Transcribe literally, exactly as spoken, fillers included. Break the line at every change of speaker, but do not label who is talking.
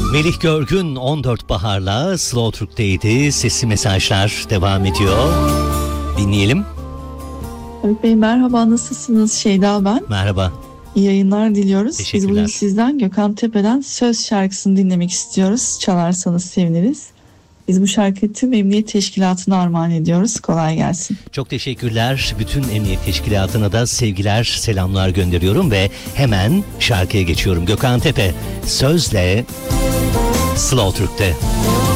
Melih Görgün on dört Bahar'la Slow Türk'teydi. Sesli mesajlar devam ediyor. Dinleyelim.
Haluk Bey merhaba, nasılsınız? Şeyda ben.
Merhaba.
İyi yayınlar diliyoruz.
Teşekkürler.
Biz bugün sizden Gökhan Tepe'den Söz şarkısını dinlemek istiyoruz. Çalarsanız seviniriz. Biz bu şarkıyı tüm Emniyet Teşkilatı'na armağan ediyoruz. Kolay gelsin.
Çok teşekkürler. Bütün Emniyet Teşkilatı'na da sevgiler, selamlar gönderiyorum ve hemen şarkıya geçiyorum. Gökhan Tepe, Sözle Slow Türk'te.